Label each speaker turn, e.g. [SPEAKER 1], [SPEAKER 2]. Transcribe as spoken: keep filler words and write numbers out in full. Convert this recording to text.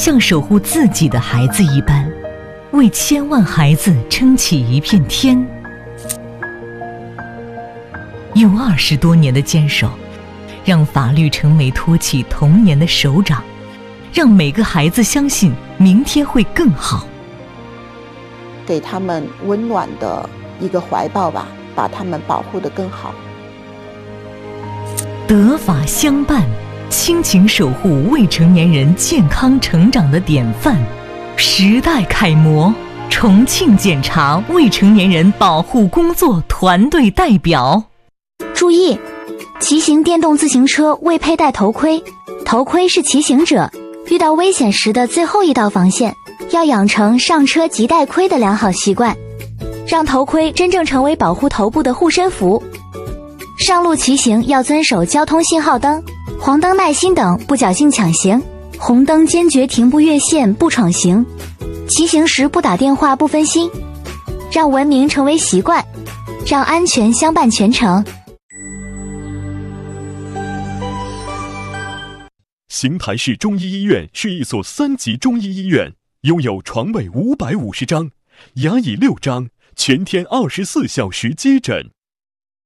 [SPEAKER 1] 像守护自己的孩子一般，为千万孩子撑起一片天。用二十多年的坚守，让法律成为托起童年的手掌，让每个孩子相信明天会更好。
[SPEAKER 2] 给他们温暖的一个怀抱吧，把他们保护得更好。
[SPEAKER 1] 德法相伴，亲情守护未成年人健康成长的典范，时代楷模，重庆检察未成年人保护工作团队代表。
[SPEAKER 3] 注意，骑行电动自行车未佩戴头盔，头盔是骑行者遇到危险时的最后一道防线，要养成上车即戴盔的良好习惯，让头盔真正成为保护头部的护身符。上路骑行要遵守交通信号灯，黄灯耐心等，不侥幸抢行，红灯坚决停不越线不闯行，骑行时不打电话不分心，让文明成为习惯，让安全相伴全程。
[SPEAKER 4] 邢台市中医医院是一所三级中医医院，拥有床位五百五十张，牙椅六张，全天二十四小时接诊。